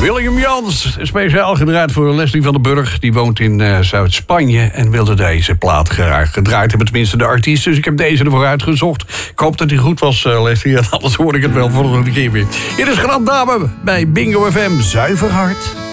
William Jans, speciaal gedraaid voor Leslie van den Burg. Die woont in Zuid-Spanje en wilde deze plaat graag gedraaid hebben. Tenminste de artiest, dus ik heb deze ervoor uitgezocht. Ik hoop dat hij goed was, Leslie. Anders hoor ik het wel volgende keer weer. Hier is Grand Dame bij Bingo FM. Zuiver hart.